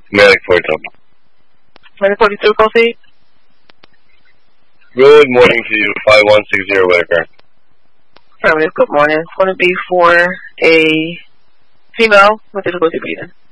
Medic 42. Medic 42, proceed. Good morning to you, 5160 Whitaker. Affirmative, good morning. It's going to be for a female with difficulty breathing.